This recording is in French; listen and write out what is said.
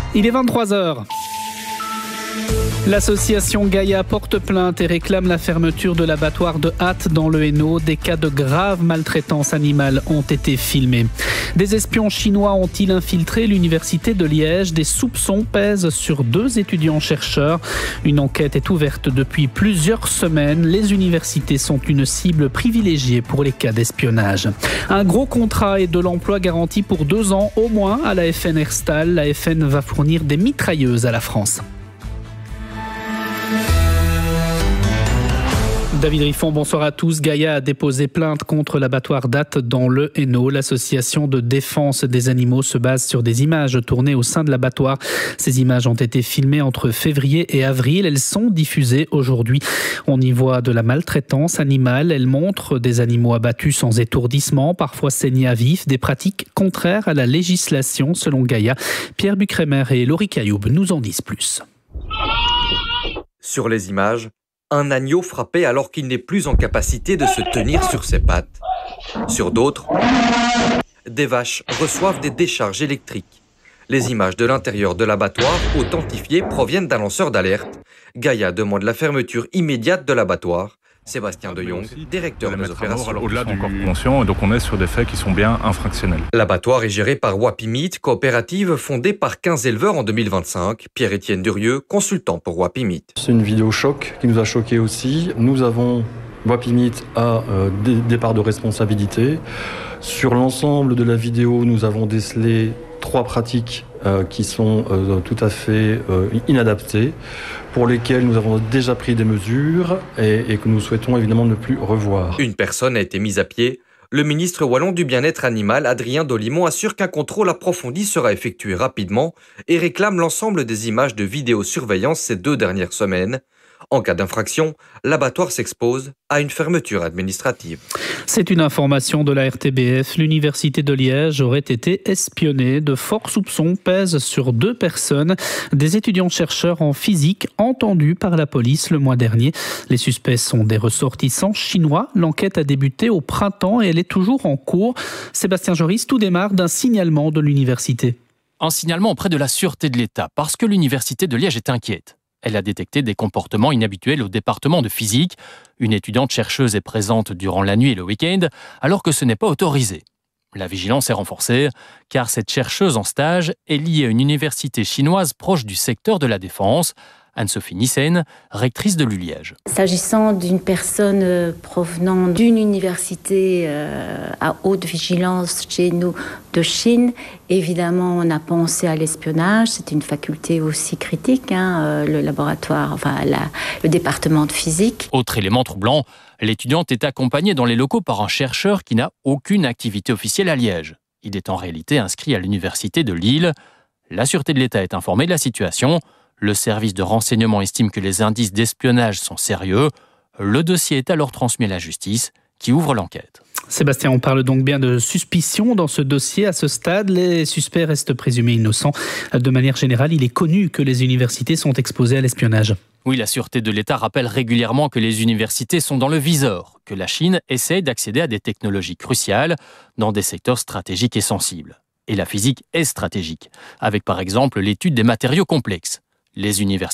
Il est 23h. L'association Gaïa porte plainte et réclame la fermeture de l'abattoir de Hatt dans le Hainaut. Des cas de grave maltraitance animale ont été filmés. Des espions chinois ont-ils infiltré l'université de Liège? Des soupçons pèsent sur 2 étudiants-chercheurs. Une enquête est ouverte depuis plusieurs semaines. Les universités sont une cible privilégiée pour les cas d'espionnage. Un gros contrat et de l'emploi garanti pour 2 ans au moins à la FN Herstal. La FN va fournir des mitrailleuses à la France. David Riffon, bonsoir à tous. Gaïa a déposé plainte contre l'abattoir d'Hatt dans le Hainaut. L'association de défense des animaux se base sur des images tournées au sein de l'abattoir. Ces images ont été filmées entre février et avril. Elles sont diffusées aujourd'hui. On y voit de la maltraitance animale. Elles montrent des animaux abattus sans étourdissement, parfois saignés à vif, des pratiques contraires à la législation selon Gaïa. Pierre Bucrémer et Laurie Cailloub nous en disent plus. Sur les images, un agneau frappé alors qu'il n'est plus en capacité de se tenir sur ses pattes. Sur d'autres, des vaches reçoivent des décharges électriques. Les images de l'intérieur de l'abattoir, authentifiées, proviennent d'un lanceur d'alerte. Gaïa demande la fermeture immédiate de l'abattoir. Sébastien De Jong, directeur des opérations. Au-delà du corps conscient, donc on est sur des faits qui sont bien infractionnels. L'abattoir est géré par Wapimit, coopérative fondée par 15 éleveurs en 2025. Pierre-Étienne Durieux, consultant pour Wapimit. C'est une vidéo choc qui nous a choqués aussi. Nous avons, Wapimit a des parts de responsabilité. Sur l'ensemble de la vidéo, nous avons décelé 3 pratiques qui sont tout à fait inadaptées, pour lesquelles nous avons déjà pris des mesures et que nous souhaitons évidemment ne plus revoir. Une personne a été mise à pied. Le ministre wallon du bien-être animal, Adrien Dolimon, assure qu'un contrôle approfondi sera effectué rapidement et réclame l'ensemble des images de vidéosurveillance ces 2 dernières semaines. En cas d'infraction, l'abattoir s'expose à une fermeture administrative. C'est une information de la RTBF. L'université de Liège aurait été espionnée. De forts soupçons pèsent sur 2 personnes, des étudiants-chercheurs en physique entendus par la police le mois dernier. Les suspects sont des ressortissants chinois. L'enquête a débuté au printemps et elle est toujours en cours. Sébastien Joris, tout démarre d'un signalement de l'université. Un signalement auprès de la sûreté de l'État, parce que l'université de Liège est inquiète. Elle a détecté des comportements inhabituels au département de physique. Une étudiante chercheuse est présente durant la nuit et le week-end, alors que ce n'est pas autorisé. La vigilance est renforcée, car cette chercheuse en stage est liée à une université chinoise proche du secteur de la défense. Anne-Sophie Nissen, rectrice de l'ULiège. S'agissant d'une personne provenant d'une université à haute vigilance chez nous de Chine, évidemment on a pensé à l'espionnage, c'est une faculté aussi critique, le laboratoire, le département de physique. Autre élément troublant, l'étudiante est accompagnée dans les locaux par un chercheur qui n'a aucune activité officielle à Liège. Il est en réalité inscrit à l'université de Lille. La sûreté de l'État est informée de la situation. Le service de renseignement estime que les indices d'espionnage sont sérieux. Le dossier est alors transmis à la justice, qui ouvre l'enquête. Sébastien, on parle donc bien de suspicion dans ce dossier. À ce stade, les suspects restent présumés innocents. De manière générale, il est connu que les universités sont exposées à l'espionnage. Oui, la sûreté de l'État rappelle régulièrement que les universités sont dans le viseur, que la Chine essaie d'accéder à des technologies cruciales dans des secteurs stratégiques et sensibles. Et la physique est stratégique, avec par exemple l'étude des matériaux complexes. Les universités